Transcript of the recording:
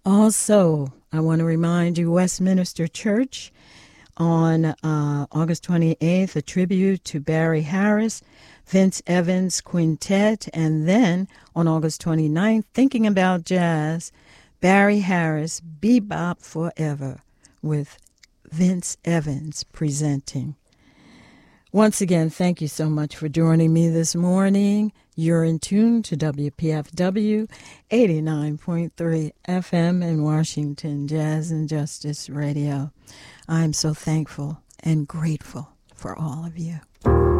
Also, I want to remind you, Westminster Church on August 28th, a tribute to Barry Harris, Vince Evans Quintet, and then on August 29th, Thinking About Jazz, Barry Harris, Bebop Forever, with Vince Evans presenting. Once again, thank you so much for joining me this morning. You're in tune to WPFW 89.3 FM in Washington, Jazz and Justice Radio. I'm so thankful and grateful for all of you.